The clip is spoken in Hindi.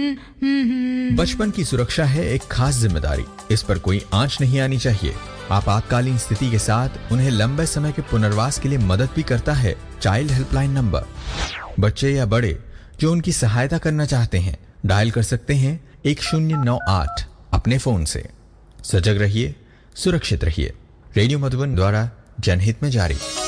बचपन की सुरक्षा है एक खास जिम्मेदारी, इस पर कोई आंच नहीं आनी चाहिए। आपातकालीन स्थिति के साथ उन्हें लंबे समय के पुनर्वास के लिए मदद भी करता है चाइल्ड हेल्पलाइन नंबर। बच्चे या बड़े जो उनकी सहायता करना चाहते हैं डायल कर सकते हैं 1098 अपने फोन से। सजग रहिए, सुरक्षित रहिए। रेडियो मधुबन द्वारा जनहित में जारी।